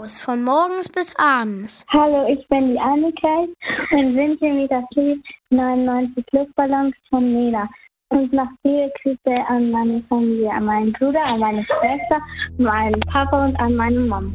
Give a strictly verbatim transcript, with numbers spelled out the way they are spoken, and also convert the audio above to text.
Haus von morgens bis abends. Hallo, ich bin die Annika und wünsche mir das Lied neunundneunzig Luftballons von Nena. Und noch viele Grüße an meine Familie, an meinen Bruder, an meine Schwester, an meinen Papa und an meine Mama.